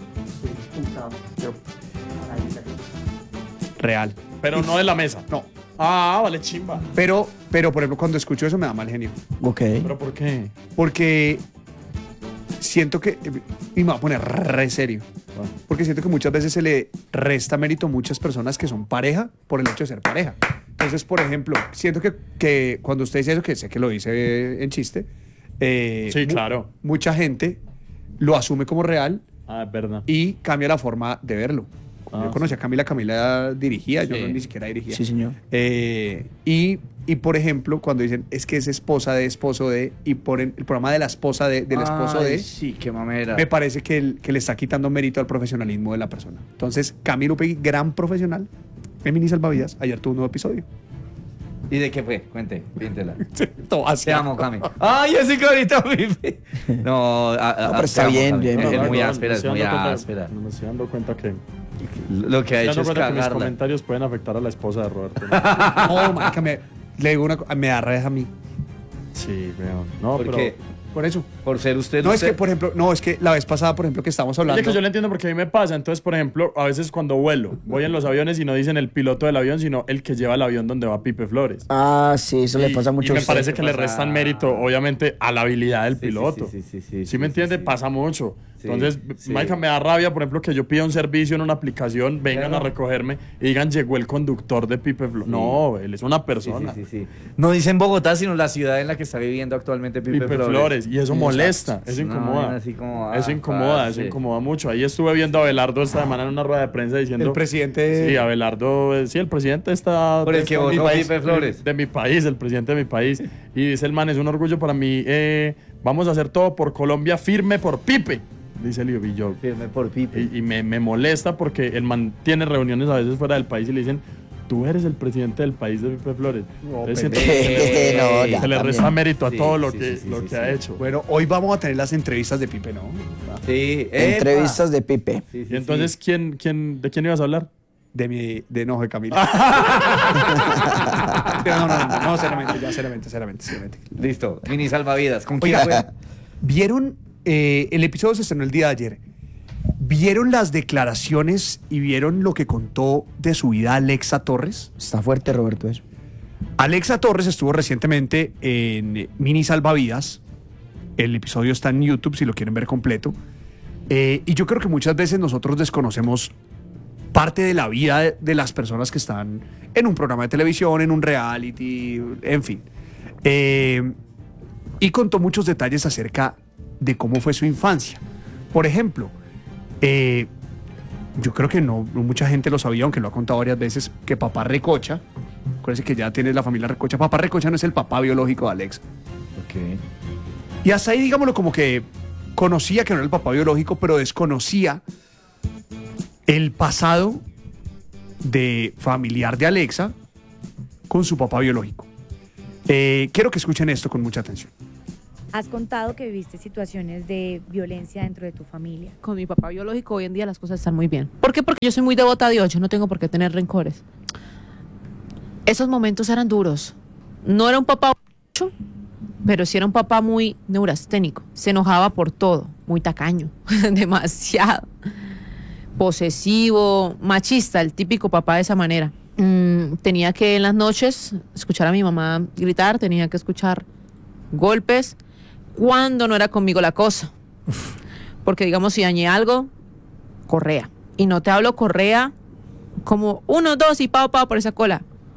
Speaker 1: real.
Speaker 3: Pero no de la mesa.
Speaker 1: No.
Speaker 3: Ah, vale, chimba.
Speaker 1: Pero, pero, por ejemplo, cuando escucho eso me da mal genio.
Speaker 2: Ok.
Speaker 3: ¿Pero por qué?
Speaker 1: Porque siento que. Y me voy a poner re serio. Porque siento que muchas veces se le resta mérito a muchas personas que son pareja por el hecho de ser pareja. Entonces, por ejemplo, siento que, que cuando usted dice eso, que sé que lo dice en chiste, eh,
Speaker 3: Sí,
Speaker 1: mu-
Speaker 3: claro.
Speaker 1: mucha gente lo asume como real
Speaker 3: Ah, es verdad.
Speaker 1: y cambia la forma de verlo. Cuando
Speaker 3: Ah,
Speaker 1: yo conocí a Camila, Camila dirigía, yo
Speaker 6: Sí.
Speaker 1: no, ni siquiera dirigía.
Speaker 2: Sí, señor.
Speaker 1: Eh, y, y, por ejemplo, cuando dicen es que es esposa de esposo de, y ponen el programa de la esposa de, del esposo
Speaker 6: Ay,
Speaker 1: de,
Speaker 6: Sí, qué mamera.
Speaker 1: me parece que, el- que le está quitando mérito al profesionalismo de la persona. Entonces, Camilo Upegui, gran profesional, en Mini Salvavidas, ayer tuvo un nuevo episodio.
Speaker 6: ¿Y de qué fue? Cuente, píntela.
Speaker 1: Todo así.
Speaker 6: Te amo, Cami. Ay, ese carita, Pipe. No, a, a-
Speaker 2: No, pero
Speaker 6: te
Speaker 2: está
Speaker 6: amo,
Speaker 2: bien,
Speaker 6: Cami.
Speaker 2: bien,
Speaker 6: Es
Speaker 2: bien.
Speaker 6: muy
Speaker 3: no,
Speaker 6: áspera,
Speaker 3: me
Speaker 6: es
Speaker 3: estoy
Speaker 6: muy
Speaker 3: dando cuenta-
Speaker 6: áspera.
Speaker 3: Me estoy dando cuenta que...
Speaker 6: Lo que ha
Speaker 3: Me
Speaker 6: hecho
Speaker 3: estoy dando
Speaker 6: es
Speaker 3: cuenta que mis
Speaker 6: cagarla.
Speaker 3: comentarios pueden afectar a la esposa de Roberto.
Speaker 1: No, marica, me, le digo una cosa, me da rabia a mí.
Speaker 3: Sí, veo. No,
Speaker 6: ¿Por
Speaker 3: pero...
Speaker 6: qué?
Speaker 1: Por eso.
Speaker 6: Por ser usted.
Speaker 1: No, es
Speaker 6: usted.
Speaker 1: que, por ejemplo, no, es que la vez pasada, por ejemplo, que estábamos hablando.
Speaker 3: Oye, que yo le entiendo porque a mí me pasa. Entonces, por ejemplo, a veces cuando vuelo, voy en los aviones y no dicen el piloto del avión, sino el que lleva el avión donde va Pipe Flores.
Speaker 2: Ah, sí, eso le
Speaker 3: Y-
Speaker 2: pasa mucho
Speaker 3: y
Speaker 2: a
Speaker 3: me
Speaker 2: usted.
Speaker 3: parece que le
Speaker 6: pasa-
Speaker 3: restan mérito, obviamente, a la habilidad del
Speaker 6: Sí, sí,
Speaker 3: piloto.
Speaker 6: sí, sí, sí, sí,
Speaker 3: ¿Sí
Speaker 6: sí,
Speaker 3: me
Speaker 6: sí,
Speaker 3: entiende?
Speaker 6: sí.
Speaker 3: Pasa mucho.
Speaker 6: Sí,
Speaker 3: Entonces,
Speaker 6: sí.
Speaker 3: Maika, me da rabia, por ejemplo, que yo pida un servicio en una aplicación, vengan
Speaker 6: Claro.
Speaker 3: a recogerme y digan, llegó el conductor de Pipe Flores. No, él es una
Speaker 6: Sí,
Speaker 3: persona.
Speaker 6: sí, sí, sí. No dicen Bogotá, sino la ciudad en la que está viviendo actualmente Pipe,
Speaker 3: Pipe Flores.
Speaker 6: Flores.
Speaker 3: Y eso molesta, eso
Speaker 6: Una
Speaker 3: incomoda.
Speaker 6: vaina así como, ah,
Speaker 3: eso incomoda,
Speaker 6: parce.
Speaker 3: eso incomoda mucho. Ahí estuve viendo a Abelardo esta semana en una rueda de prensa diciendo...
Speaker 1: El presidente.
Speaker 3: Sí, Abelardo, eh, sí, el presidente está...
Speaker 6: Por el
Speaker 3: está
Speaker 6: que
Speaker 3: en mi
Speaker 6: votó a
Speaker 3: país,
Speaker 6: Pipe Flores.
Speaker 3: De mi país, el presidente de mi país. Y dice el man, es un orgullo para mí, eh, vamos a hacer todo por Colombia, firme por Pipe. Dice Lío y yo.
Speaker 6: Firme por Pipe.
Speaker 3: Y, y me, me molesta porque el man tiene reuniones a veces fuera del país y le dicen, tú eres el presidente del país de Pipe Flores. Entonces siento que
Speaker 2: No,
Speaker 3: se
Speaker 2: ya,
Speaker 3: le resta
Speaker 2: también.
Speaker 3: mérito a
Speaker 6: Sí,
Speaker 3: todo lo
Speaker 6: sí,
Speaker 3: que,
Speaker 6: sí, sí,
Speaker 3: lo
Speaker 6: sí,
Speaker 3: que
Speaker 6: sí.
Speaker 3: ha hecho.
Speaker 1: Bueno, hoy vamos a tener las entrevistas de Pipe, ¿no?
Speaker 6: Sí,
Speaker 2: Entrevistas de Pipe.
Speaker 6: Sí, sí,
Speaker 3: Y entonces, ¿quién, quién, ¿de quién ibas a hablar?
Speaker 1: De mi, de no, de Camila. no, no, no, no, seriamente, ya, seriamente, seriamente, seriamente.
Speaker 6: sí. Listo. Mini salvavidas. ¿Con quién
Speaker 1: Oiga,
Speaker 6: fue?
Speaker 1: ¿vieron? Eh, el episodio se estrenó el día de ayer. ¿Vieron las declaraciones y vieron lo que contó de su vida Alexa Torres?
Speaker 2: Está fuerte, Roberto, eso.
Speaker 1: Alexa Torres estuvo recientemente en Mini Salvavidas. El episodio está en YouTube si lo quieren ver completo. Eh, y yo creo que muchas veces nosotros desconocemos parte de la vida de, de las personas que están en un programa de televisión, en un reality, en fin. Eh, y contó muchos detalles acerca de cómo fue su infancia. Por ejemplo, eh, yo creo que no, no mucha gente lo sabía, aunque lo ha contado varias veces, que papá Recocha, acuérdense que ya tienes la familia Recocha, papá Recocha no es el papá biológico de Alexa.
Speaker 6: Ok.
Speaker 1: Y hasta ahí, digámoslo, como que conocía que no era el papá biológico, pero desconocía el pasado de familiar de Alexa con su papá biológico. Eh, quiero que escuchen esto con mucha atención.
Speaker 7: Has contado que viviste situaciones de violencia dentro de tu familia.
Speaker 8: Con mi papá biológico hoy en día las cosas están muy bien. ¿Por qué? Porque yo soy muy devota a Dios, yo no tengo por qué tener rencores. Esos momentos eran duros. No era un papá mucho, pero sí era un papá muy neurasténico. Se enojaba por todo, muy tacaño, demasiado. Posesivo, machista, el típico papá de esa manera. Mm, tenía que en las noches escuchar a mi mamá gritar, tenía que escuchar golpes, cuando no era conmigo la cosa. Porque digamos, si dañé algo, correa. Y no te hablo correa como uno, dos y pao, pao por esa cola.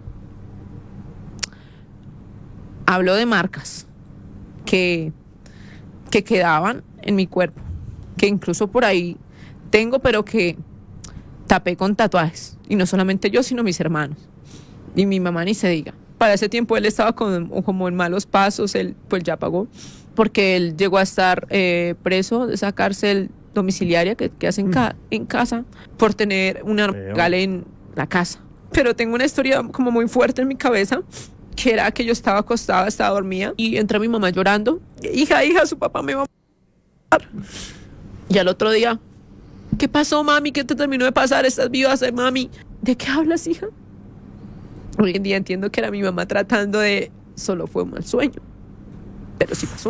Speaker 8: Hablo de marcas que, que quedaban en mi cuerpo, que incluso por ahí tengo, pero que tapé con tatuajes. Y no solamente yo, sino mis hermanos. Y mi mamá ni se diga. Para ese tiempo él estaba con, como en malos pasos, él pues ya pagó, porque él llegó a estar eh, preso de esa cárcel domiciliaria que, que hacen ca en casa por tener una gala en la casa. Pero tengo una historia como muy fuerte en mi cabeza, que era que yo estaba acostada, estaba dormida, y entra mi mamá llorando. Hija, hija, su papá me va a matar. Y al otro día, ¿qué pasó, mami? ¿Qué te terminó de pasar? ¿Estás viva, mami? ¿De qué hablas, hija? Hoy en día entiendo que era mi mamá tratando de... Solo fue un mal sueño. Pero sí pasó.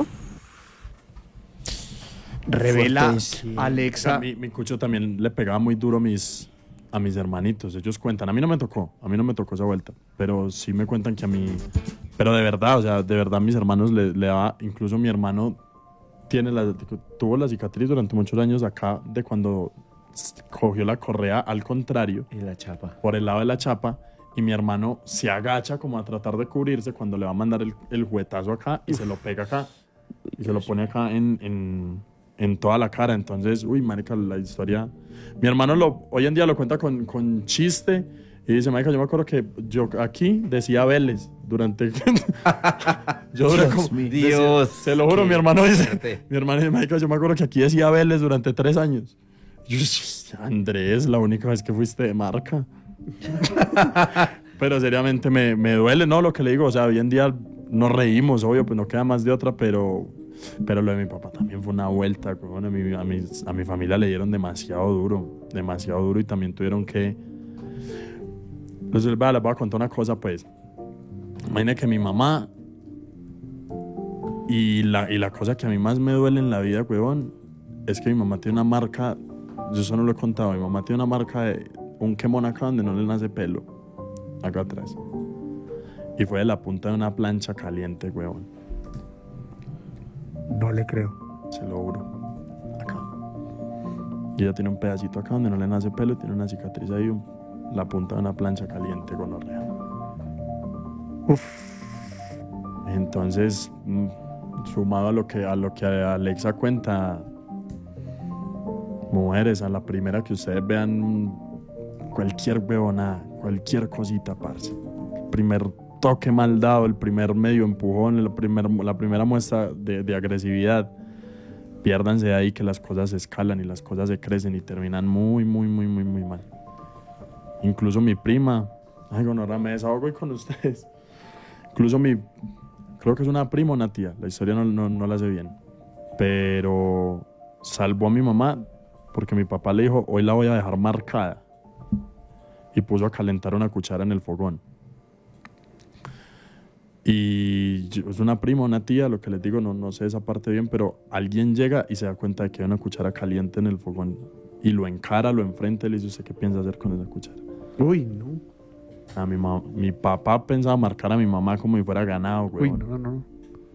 Speaker 1: Revela
Speaker 2: Fuertes.
Speaker 1: Alexa.
Speaker 3: Mi, mi cucho también le pegaba muy duro a mis, a mis hermanitos. Ellos cuentan. A mí no me tocó. A mí no me tocó esa vuelta. Pero sí me cuentan que a mí... Pero de verdad, o sea, de verdad mis hermanos le, le daba... Incluso mi hermano tiene la, tuvo la cicatriz durante muchos años acá de cuando cogió la correa al contrario.
Speaker 6: Y la chapa.
Speaker 3: Por el lado de la chapa. Y mi hermano se agacha como a tratar de cubrirse cuando le va a mandar el, el juguetazo acá y se lo pega acá. Y se lo pone acá en, en, en toda la cara. Entonces, uy, marica, la historia... Mi hermano lo, hoy en día lo cuenta con, con chiste y dice, marica, yo me acuerdo que yo aquí decía Vélez durante... yo duré como...
Speaker 6: Dios,
Speaker 3: decía, se lo juro, mi hermano dice... Mi hermano dice, marica, yo me acuerdo que aquí decía Vélez durante tres años. Yo, Andrés, la única vez que fuiste de marca. Pero seriamente me, me duele, ¿no? Lo que le digo, o sea, hoy en día nos reímos, obvio, pues no queda más de otra, pero, pero lo de mi papá también fue una vuelta, bueno, a, mi, a, mi, a mi familia le dieron demasiado duro, demasiado duro y también tuvieron que... Entonces, vea, les voy a contar una cosa, pues. Imagínate que mi mamá y la, y la cosa que a mí más me duele en la vida, huevón, es que mi mamá tiene una marca, yo eso no lo he contado, mi mamá tiene una marca de un quemón acá donde no le nace pelo, acá atrás. Y fue de la punta de una plancha caliente, huevón.
Speaker 1: No le creo.
Speaker 3: Se lo juro. Acá. Y ella tiene un pedacito acá donde no le nace pelo y tiene una cicatriz ahí, un, la punta de una plancha caliente con orrea.
Speaker 1: Uf.
Speaker 3: Entonces, mm, sumado a lo que, a lo que Alexa cuenta, mujeres, a la primera que ustedes vean cualquier huevonada, cualquier cosita, parce. El primer toque mal dado, el primer medio empujón, la, primer, la primera muestra de, de agresividad, piérdanse de ahí que las cosas se escalan y las cosas se crecen y terminan muy, muy, muy, muy, muy mal. Incluso mi prima, ay, gonorrea, me desahogo hoy con ustedes. Incluso mi, creo que es una prima o una tía, la historia no, no, no la sé bien, pero salvó a mi mamá porque mi papá le dijo, hoy la voy a dejar marcada. Y puso a calentar una cuchara en el fogón. Y yo, es una prima, una tía, lo que les digo, no, no sé esa parte bien, pero alguien llega y se da cuenta de que hay una cuchara caliente en el fogón y lo encara, lo enfrenta y le dice, ¿usted qué piensa hacer con esa cuchara?
Speaker 1: Uy, no.
Speaker 3: A mi, mi papá pensaba marcar a mi mamá como si fuera ganado, güey.
Speaker 1: Uy, no, no, no.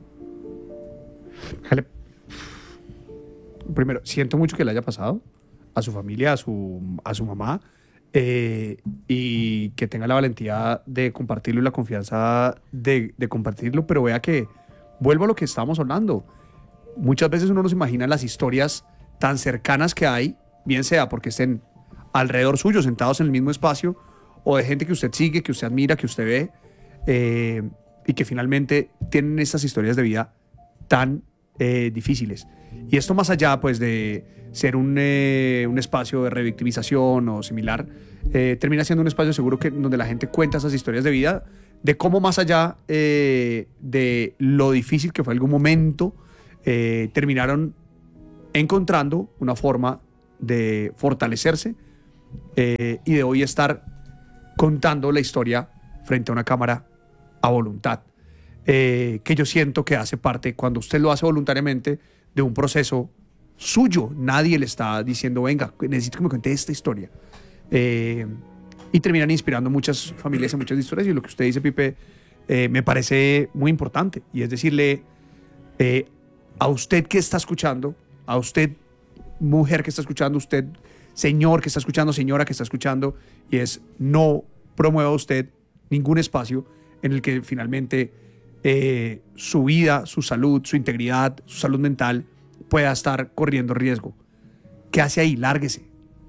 Speaker 1: Jale. Primero, siento mucho que le haya pasado a su familia, a su, a su mamá, eh, y que tenga la valentía de compartirlo y la confianza de, de compartirlo, pero vea que, vuelvo a lo que estábamos hablando, muchas veces uno no se imagina las historias tan cercanas que hay, bien sea porque estén alrededor suyo, sentados en el mismo espacio, o de gente que usted sigue, que usted admira, que usted ve, eh, y que finalmente tienen estas historias de vida tan eh, difíciles. Y esto más allá pues de ser un, eh, un espacio de revictimización o similar, eh, termina siendo un espacio seguro que, donde la gente cuenta esas historias de vida, de cómo más allá eh, de lo difícil que fue algún momento, eh, terminaron encontrando una forma de fortalecerse eh, y de hoy estar contando la historia frente a una cámara a voluntad, eh, que yo siento que hace parte, cuando usted lo hace voluntariamente, de un proceso suyo. Nadie le está diciendo, venga, necesito que me cuente esta historia. Eh, y terminan inspirando muchas familias en muchas historias, y lo que usted dice, Pipe, eh, me parece muy importante, y es decirle eh, a usted que está escuchando, a usted mujer que está escuchando, usted señor que está escuchando, señora que está escuchando, y es: no promueva usted ningún espacio en el que finalmente eh, su vida, su salud, su integridad, su salud mental pueda estar corriendo riesgo. ¿Qué hace ahí? Lárguese.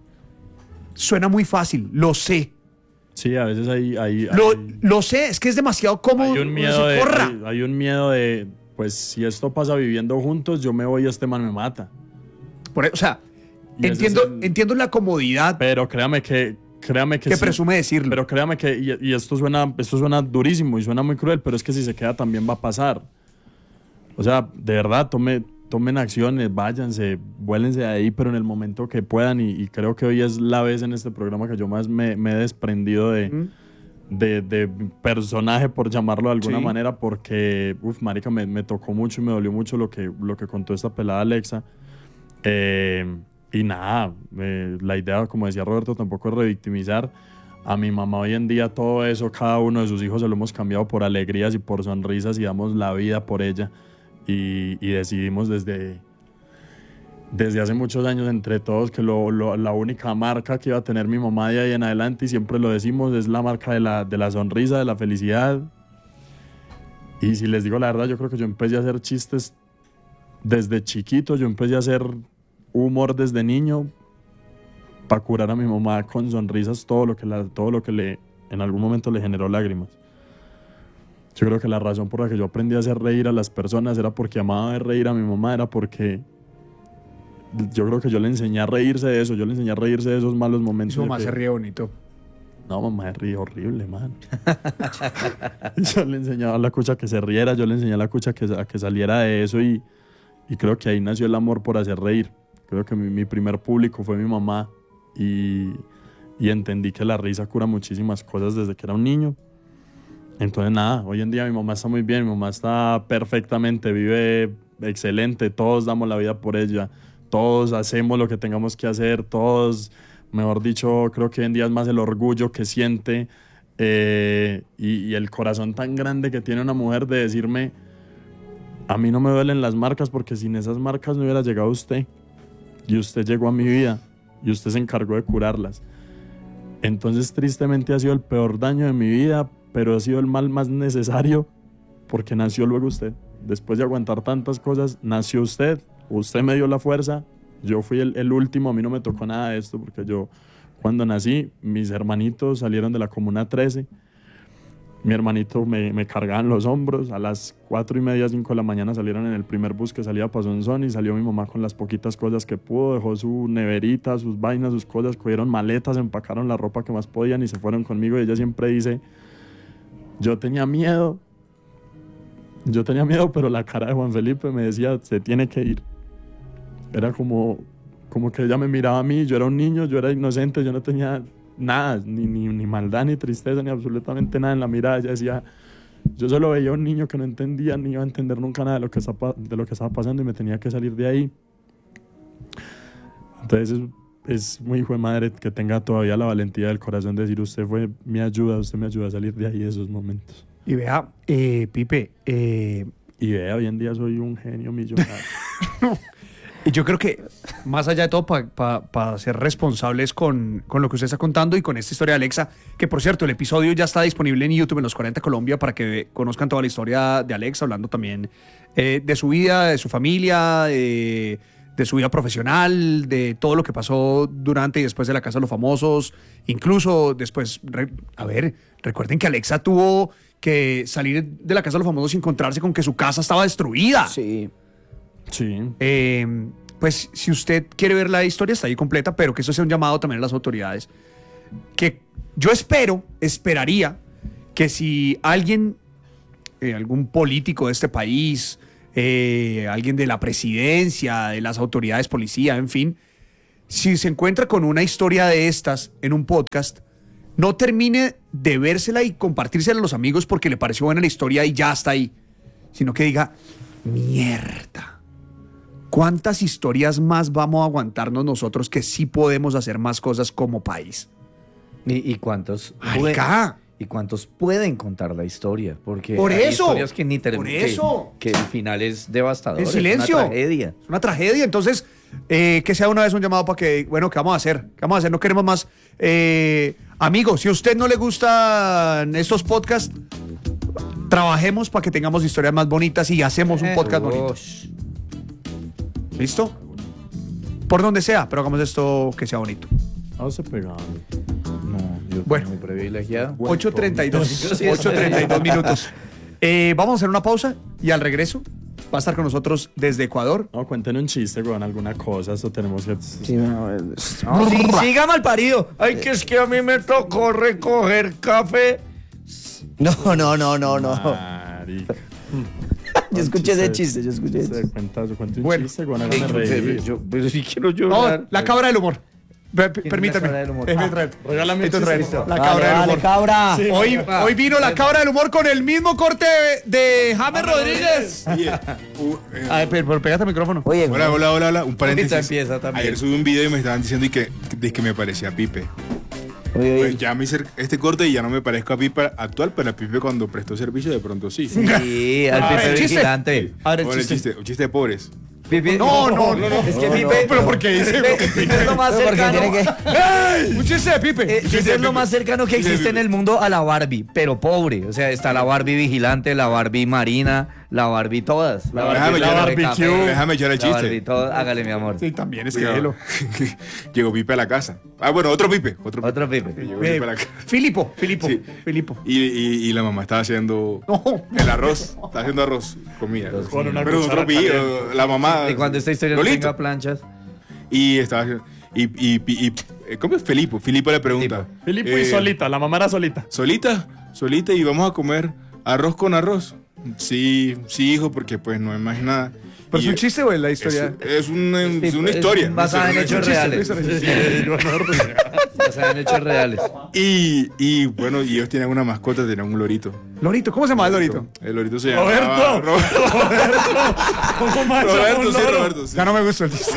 Speaker 1: Suena muy fácil, lo sé.
Speaker 3: Sí, a veces hay... hay,
Speaker 1: Lo,
Speaker 3: hay
Speaker 1: lo sé, es que es demasiado cómodo.
Speaker 3: hay un miedo
Speaker 1: decir,
Speaker 3: de,
Speaker 1: corra.
Speaker 3: hay, hay un miedo de, pues si esto pasa viviendo juntos, yo me voy y este man me mata.
Speaker 1: Por, o sea,
Speaker 3: Y ese
Speaker 1: entiendo,
Speaker 3: es el-
Speaker 1: entiendo la comodidad
Speaker 3: Pero créame que... Créame que
Speaker 1: que
Speaker 3: sí.
Speaker 1: presume decirlo.
Speaker 3: Pero créame que, y, y esto suena, esto suena durísimo y suena muy cruel, pero es que si se queda también va a pasar. O sea, de verdad, tome, tomen acciones, váyanse, vuélense de ahí, pero en el momento que puedan, y, y creo que hoy es la vez en este programa que yo más me, me he desprendido de,
Speaker 1: Mm.
Speaker 3: de, de personaje, por llamarlo de alguna
Speaker 1: Sí.
Speaker 3: manera, porque, uff, marica, me, me tocó mucho y me dolió mucho lo que, lo que contó esta pelada Alexa. Eh, y nada, eh, la idea, como decía Roberto, tampoco es revictimizar. A mi mamá hoy en día todo eso, cada uno de sus hijos se lo hemos cambiado por alegrías y por sonrisas, y damos la vida por ella. Y, y decidimos desde, desde hace muchos años entre todos que lo, lo, la única marca que iba a tener mi mamá de ahí en adelante, y siempre lo decimos, es la marca de la, de la sonrisa, de la felicidad. Y si les digo la verdad, yo creo que yo empecé a hacer chistes desde chiquito, yo empecé a hacer humor desde niño para curar a mi mamá con sonrisas todo lo que, la, todo lo que le, en algún momento le generó lágrimas. Yo creo que la razón por la que yo aprendí a hacer reír a las personas era porque amaba ver reír a mi mamá, era porque yo creo que yo le enseñé a reírse de eso, yo le enseñé a reírse de esos malos momentos.
Speaker 1: Su mamá
Speaker 3: de
Speaker 1: se
Speaker 3: que-
Speaker 1: ríe bonito.
Speaker 3: No, mamá se ríe horrible, man. Yo le enseñaba a la cucha que se riera, yo le enseñé a la cucha que, a que saliera de eso, y, y creo que ahí nació el amor por hacer reír. Creo que mi, mi primer público fue mi mamá, y, y entendí que la risa cura muchísimas cosas desde que era un niño. Entonces nada, hoy en día mi mamá está muy bien, mi mamá está perfectamente, vive excelente, todos damos la vida por ella, todos hacemos lo que tengamos que hacer, todos, mejor dicho, creo que hoy en día es más el orgullo que siente eh, y, y el corazón tan grande que tiene una mujer de decirme: a mí no me duelen las marcas, porque sin esas marcas no hubiera llegado usted, y usted llegó a mi vida y usted se encargó de curarlas. Entonces tristemente ha sido el peor daño de mi vida, pero ha sido el mal más necesario, porque nació luego usted. Después de aguantar tantas cosas, nació usted. Usted me dio la fuerza. Yo fui el, el último, a mí no me tocó nada de esto, porque yo, cuando nací, mis hermanitos salieron de la Comuna trece. Mi hermanito me, me cargaba en los hombros. A las cuatro y media, cinco de la mañana salieron en el primer bus que salía para Sonsón, y salió mi mamá con las poquitas cosas que pudo. Dejó su neverita, sus vainas, sus cosas, cogieron maletas, empacaron la ropa que más podían y se fueron conmigo. Y ella siempre dice: yo tenía miedo, yo tenía miedo, pero la cara de Juan Felipe me decía: se tiene que ir. Era como, como que ella me miraba a mí, yo era un niño, yo era inocente, yo no tenía nada, ni, ni, ni maldad, ni tristeza, ni absolutamente nada en la mirada. Ella decía, yo solo veía a un niño que no entendía, ni iba a entender nunca nada de lo que estaba, de lo que estaba pasando, y me tenía que salir de ahí. Entonces es, es muy hijo de madre que tenga todavía la valentía del corazón de decir: usted fue mi ayuda, usted me ayudó a salir de ahí, de esos momentos.
Speaker 1: Y vea, eh, Pipe, eh,
Speaker 3: Y vea, hoy en día soy un genio millonario.
Speaker 1: y yo creo que más allá de todo, para pa, pa ser responsables con, con lo que usted está contando y con esta historia de Alexa, que por cierto, el episodio ya está disponible en YouTube en Los cuarenta Colombia, para que conozcan toda la historia de Alexa, hablando también eh, de su vida, de su familia, de, de su vida profesional, de todo lo que pasó durante y después de la Casa de los Famosos, incluso después, re, a ver, recuerden que Alexa tuvo que salir de la Casa de los Famosos y encontrarse con que su casa estaba destruida.
Speaker 2: Sí.
Speaker 3: Sí.
Speaker 1: Eh, pues si usted quiere ver la historia, está ahí completa, pero que eso sea un llamado también a las autoridades. Que yo espero, esperaría que si alguien, eh, algún político de este país, eh, alguien de la presidencia, de las autoridades, policía, en fin, si se encuentra con una historia de estas en un podcast, no termine de vérsela y compartírsela a los amigos porque le pareció buena la historia y ya está ahí, sino que diga, mierda, ¿cuántas historias más vamos a aguantarnos nosotros que sí podemos hacer más cosas como país?
Speaker 6: ¿Y, y cuántos?
Speaker 1: Marica.
Speaker 6: ¿Y cuántos pueden contar la historia? Porque
Speaker 1: Por
Speaker 6: hay
Speaker 1: eso,
Speaker 6: historias que ni
Speaker 1: por
Speaker 6: terminan.
Speaker 1: eso.
Speaker 6: Que, que el final es devastador.
Speaker 1: En silencio.
Speaker 6: Es una tragedia.
Speaker 1: Es una tragedia. Entonces, eh, que sea una vez un llamado para que, bueno, ¿qué vamos a hacer? ¿Qué vamos a hacer? No queremos más. Eh, amigo, si a usted no le gustan estos podcasts, trabajemos para que tengamos historias más bonitas y hacemos un podcast bonito. ¿Listo? Por donde sea, pero hagamos esto que sea bonito.
Speaker 3: Vamos a pegar.
Speaker 6: No, yo
Speaker 1: Bueno.
Speaker 6: soy muy privilegiado.
Speaker 1: ocho treinta y dos.
Speaker 6: Yo sí
Speaker 1: ocho treinta y dos
Speaker 6: estoy-
Speaker 1: minutos. Eh, vamos a hacer una pausa y al regreso va a estar con nosotros desde Ecuador.
Speaker 3: No, cuenten un chiste, weón, alguna cosa. Eso tenemos que.
Speaker 2: Sí, no, es-
Speaker 6: No, sí, siga mal parido. Ay, que es que a mí me tocó recoger café.
Speaker 2: no, no, no, no, no.
Speaker 3: Marica.
Speaker 2: Yo escuché ese chiste, yo escuché ese
Speaker 3: Se
Speaker 2: chiste.
Speaker 3: cuenta, se cuenta un
Speaker 1: Bueno.
Speaker 3: chiste, weón,
Speaker 6: Ey,
Speaker 3: háganme
Speaker 6: yo-
Speaker 3: reír.
Speaker 6: yo- Pero sí quiero
Speaker 1: No,
Speaker 6: llorar.
Speaker 1: la cabra del humor. Pe- pe-
Speaker 6: ¿Quién es
Speaker 1: Permítame.
Speaker 6: la cabra del humor?
Speaker 1: Déjeme
Speaker 6: Ah,
Speaker 1: traer.
Speaker 3: regálame
Speaker 1: Esto
Speaker 3: un
Speaker 1: traer.
Speaker 3: chiste.
Speaker 1: La
Speaker 2: Dale,
Speaker 1: cabra del
Speaker 2: dale,
Speaker 1: humor.
Speaker 2: cabra.
Speaker 3: Sí.
Speaker 1: Hoy,
Speaker 6: Va.
Speaker 1: hoy vino la cabra del humor con el mismo corte de, de James Rodríguez.
Speaker 9: Oye, uh, eh,
Speaker 1: A ver, pero, pero pégate el micrófono.
Speaker 2: Oye,
Speaker 9: hola, hola, hola, hola. Un paréntesis.
Speaker 6: empieza también.
Speaker 9: Ayer subí un video y me estaban diciendo y que, de que me parecía a Pipe.
Speaker 2: oye,
Speaker 9: Pues
Speaker 2: oye.
Speaker 9: ya me hice este corte y ya no me parezco a Pipe actual, pero a Pipe cuando prestó servicio de pronto sí.
Speaker 6: Sí, al
Speaker 1: A ver,
Speaker 6: Pipe
Speaker 1: chiste.
Speaker 6: vigilante.
Speaker 1: A ver, el
Speaker 9: Bueno, el
Speaker 1: chiste.
Speaker 9: chiste, un chiste de pobres.
Speaker 6: Pipe-
Speaker 1: No, no, no, no.
Speaker 6: Es que
Speaker 1: No,
Speaker 6: Pipe.
Speaker 1: no, pero ¿por qué dice?
Speaker 6: Pipe, Pipe es lo más
Speaker 2: Porque
Speaker 6: cercano.
Speaker 2: tiene que...
Speaker 1: ¡Ey! Un chiste de Pipe.
Speaker 6: Eh, Pipe es lo más cercano que existe en el mundo a la Barbie, pero pobre. O sea, está la Barbie vigilante, la Barbie marina, la Barbie todas. La
Speaker 9: Déjame
Speaker 6: la
Speaker 9: echar-
Speaker 6: Barbie
Speaker 3: barbecue.
Speaker 6: café,
Speaker 9: Déjame echar el
Speaker 6: la
Speaker 9: chiste.
Speaker 6: Barbie todas. Hágale, mi amor.
Speaker 1: Sí, también es
Speaker 9: Cuidado.
Speaker 1: que lo.
Speaker 9: Llegó Pipe a la casa. Ah, bueno, otro Pipe. Otro Pipe.
Speaker 6: Otro Pipe.
Speaker 9: Llegó Pipe a la casa.
Speaker 1: Filipo, Filipo,
Speaker 9: Sí.
Speaker 1: Filipo.
Speaker 9: Y, y, y la mamá estaba haciendo
Speaker 1: No.
Speaker 9: el arroz. Estaba haciendo arroz, comida.
Speaker 3: Con una
Speaker 9: Pero
Speaker 3: cuchara
Speaker 9: otro Pipe,
Speaker 3: caliente.
Speaker 9: la mamá.
Speaker 6: Y cuando esta historia no
Speaker 9: Lolito.
Speaker 6: tenga planchas.
Speaker 9: Y estaba haciendo. Y, y, y, y- eh, ¿cómo es Filipo? Filipo le pregunta.
Speaker 3: Filipo y
Speaker 9: eh,
Speaker 3: solita, la mamá era solita.
Speaker 9: ¿Solita? ¿Solita? Y vamos a comer arroz con arroz. Sí, sí, hijo, porque pues no hay más nada.
Speaker 1: ¿Pero
Speaker 9: Y
Speaker 1: es un chiste o es la
Speaker 9: Es,
Speaker 1: historia?
Speaker 9: es una, es una
Speaker 6: Es
Speaker 9: historia.
Speaker 6: basada en
Speaker 9: Es una
Speaker 6: hechos
Speaker 9: historia.
Speaker 6: reales. Basada en hechos reales.
Speaker 9: Y, y bueno, y ellos tienen una mascota, tenían un lorito.
Speaker 1: Lorito, ¿cómo se llama el Lorito?
Speaker 9: El lorito se
Speaker 3: Roberto.
Speaker 9: llamaba Roberto.
Speaker 3: ¿Cómo más
Speaker 9: Roberto,
Speaker 3: un
Speaker 9: sí,
Speaker 3: loro?
Speaker 9: Roberto, sí.
Speaker 1: Ya no me gustó el chiste.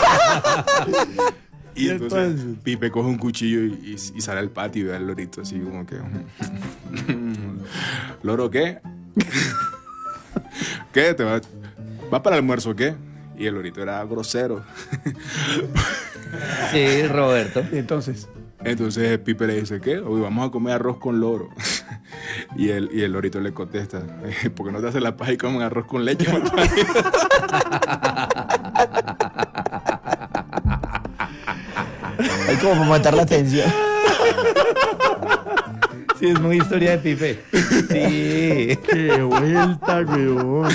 Speaker 9: Y entonces Pipe coge un cuchillo y, y- y sale al patio y ve al lorito así como que... ¿Loro qué? ¿Qué? ¿Te va, va para el almuerzo o qué? Y el lorito era grosero.
Speaker 6: Sí, Roberto.
Speaker 1: Y entonces.
Speaker 9: Entonces Pipe le dice, ¿qué? Hoy vamos a comer arroz con loro. Y el, y el lorito le contesta, ¿por qué no te haces la paja y comen arroz con leche?
Speaker 2: Hay como para matar la atención.
Speaker 6: Sí, es muy historia de Pipe. Sí.
Speaker 3: Qué vuelta, weón.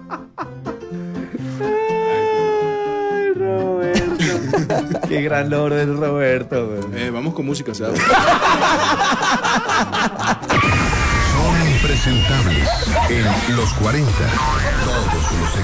Speaker 6: Ay, Roberto. Qué gran logro es Roberto, güey.
Speaker 9: Eh, vamos con música, ¿sabes?
Speaker 10: Son impresentables en los cuarenta. Todos los